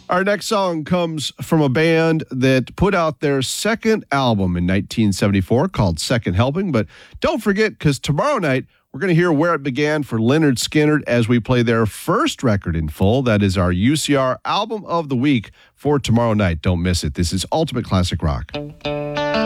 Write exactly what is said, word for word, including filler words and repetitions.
Our next song comes from a band that put out their second album in nineteen seventy-four called Second Helping. But don't forget, because tomorrow night, we're going to hear where it began for Lynyrd Skynyrd as we play their first record in full. That is our U C R Album of the Week for tomorrow night. Don't miss it. This is Ultimate Classic Rock.